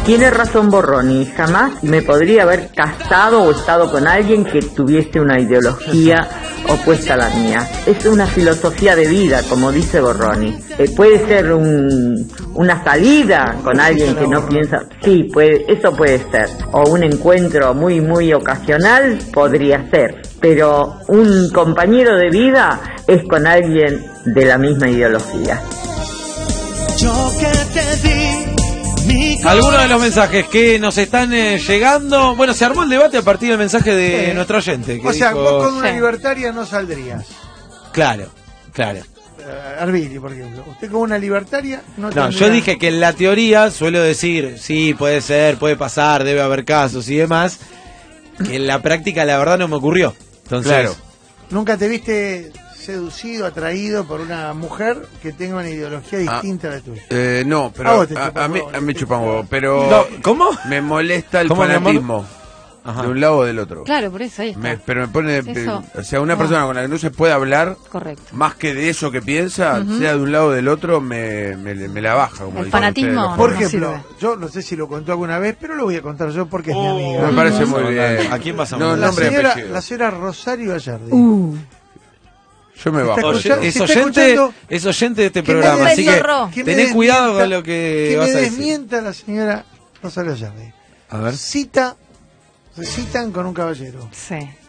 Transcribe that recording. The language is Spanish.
Tiene razón Borroni, jamás me podría haber casado o estado con alguien que tuviese una ideología opuesta a la mía. Es una filosofía de vida, como dice Borroni. Puede ser una salida con alguien que no piensa, sí, eso puede ser, o un encuentro muy, muy ocasional, podría ser, pero un compañero de vida es con alguien de la misma ideología. Yo que te di algunos de los mensajes que nos están llegando. Bueno, se armó el debate a partir del mensaje de nuestro oyente. O sea, vos con una libertaria no saldrías. Claro. Arbili, por ejemplo. Usted con una libertaria no tendría... No, yo dije que en la teoría suelo decir, sí, puede ser, puede pasar, debe haber casos y demás. Que en la práctica la verdad no me ocurrió. Entonces, claro. ¿Nunca te viste seducido, atraído por una mujer que tenga una ideología distinta a la tuya? No, pero a mí me chupan huevo, pero no, ¿cómo? Me molesta el ¿Cómo, fanatismo de un lado o del otro. Claro, por eso ahí está. Pero me pone, o sea, una persona con la que no se puede hablar, correcto, más que de eso que piensa, sea de un lado o del otro, me la baja. Como el fanatismo. Por ejemplo, yo no sé si lo contó alguna vez, pero lo voy a contar yo porque es mi amiga. Me parece muy bien. ¿A quién vas a mandar? La señora Rosario Ayardi. Yo me bajo. Es oyente de este programa, así que tenés cuidado con lo que vas a decir. Que me desmienta la señora Rosario Ayardi. A ver. Se citan con un caballero. Sí.